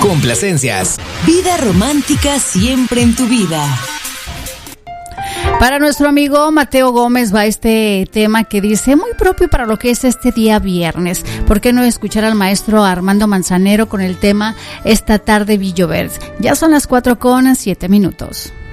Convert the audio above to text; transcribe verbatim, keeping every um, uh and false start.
Complacencias. Vida romántica siempre en tu vida. Para nuestro amigo Mateo Gómez va este tema que dice, muy propio para lo que es este día viernes. ¿Por qué no escuchar al maestro Armando Manzanero con el tema Esta tarde vi llover? Ya son las cuatro con siete minutos.